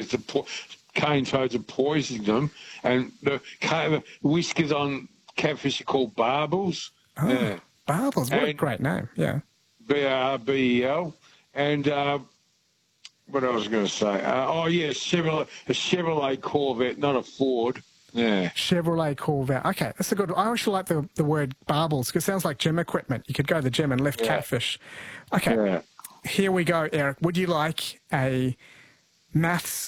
because cane toads are poisoning them, and the whiskers on catfish are called barbels. Oh, Yeah. barbels, what a great name, yeah. BRBEL. And what I was going to say? A Chevrolet Corvette, not a Ford. Yeah. Chevrolet Corvette. Okay, that's a good one. I actually like the word barbels because it sounds like gym equipment. You could go to the gym and lift catfish. Okay, here we go, Eric. Would you like a maths